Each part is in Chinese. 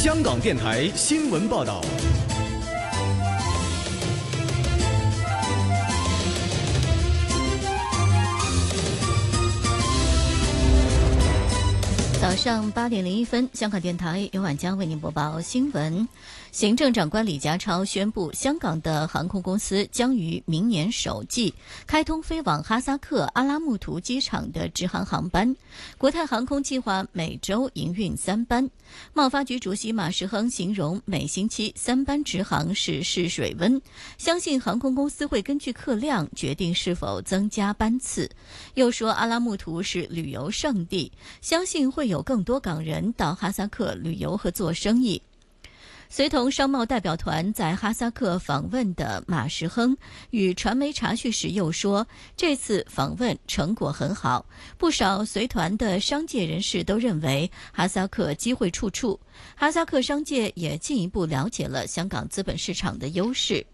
香港电台新闻报道。 早上8点01分，香港电台由晚江为您播报新闻。行政长官李家超宣布，香港的航空公司将于明年首季开通飞往哈萨克阿拉木图机场的直航航班。国泰航空计划每周营运3班。贸发局主席马时亨形容每星期3班直航是试水温，相信航空公司会根据客量决定是否增加班次。又说阿拉木图是旅游胜地，相信会有更多港人到哈萨克旅游和做生意。随同商贸代表团在哈萨克访问的马时亨与传媒查询时又说，这次访问成果很好，不少随团的商界人士都认为哈萨克机会处处，哈萨克商界也进一步了解了香港资本市场的优势。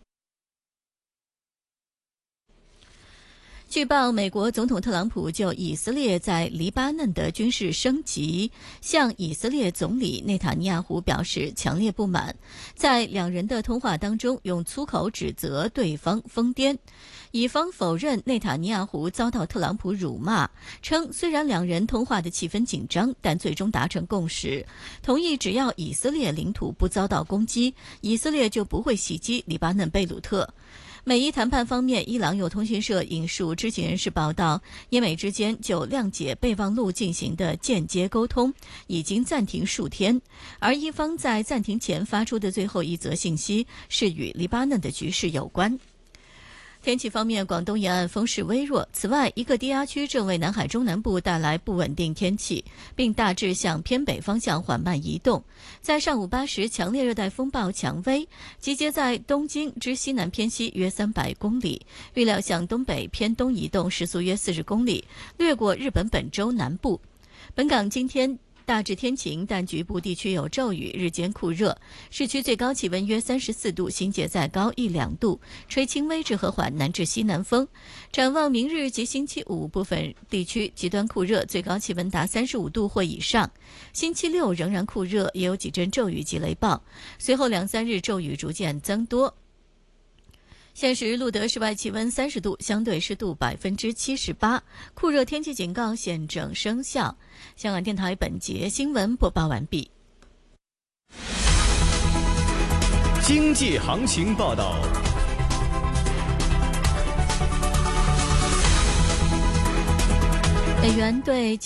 据报，美国总统特朗普就以色列在黎巴嫩的军事升级，向以色列总理内塔尼亚胡表示强烈不满，在两人的通话当中用粗口指责对方疯癫。以方否认内塔尼亚胡遭到特朗普辱骂，称虽然两人通话的气氛紧张，但最终达成共识，同意只要以色列领土不遭到攻击，以色列就不会袭击黎巴嫩贝鲁特。美伊谈判方面，伊朗有通讯社引述知情人士报道，英美之间就谅解备忘录进行的间接沟通已经暂停数天，而伊方在暂停前发出的最后一则信息是与黎巴嫩的局势有关。天气方面，广东沿岸风势微弱。此外，一个低压区正为南海中南部带来不稳定天气，并大致向偏北方向缓慢移动。在上午8时，强烈热带风暴蔷薇集结在东京之西南偏西约300公里，预料向东北偏东移动，时速约40公里，掠过日本本州南部。本港今天大致天晴，但局部地区有骤雨，日间酷热，市区最高气温约34度，新界再高1-2度，吹轻微至和缓南至西南风。展望明日及星期五，部分地区极端酷热，最高气温达35度或以上。星期六仍然酷热，也有几阵骤雨及雷暴，随后2-3日骤雨逐渐增多。现时录得室外气温30度，相对湿度78%，酷热天气警告现正生效。香港电台本节新闻播报完毕。 经济行情报道。 美元对